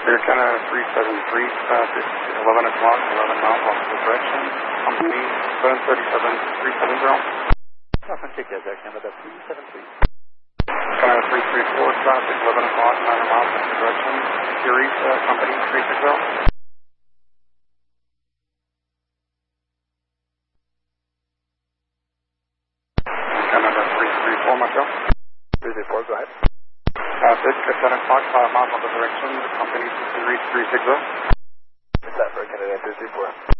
Air Canada 373, it's 11 o'clock, 11 miles opposite direction. Company 737-370. Traffic check as Air Canada 373. Canada 334, traffic 11 o'clock, 9 miles opposite direction. Series, company 360. Canada 334, Montreal. 334, go ahead. Traffic at 10 o'clock, 5 miles opposite direction. Company 360. Is that for Canada 334?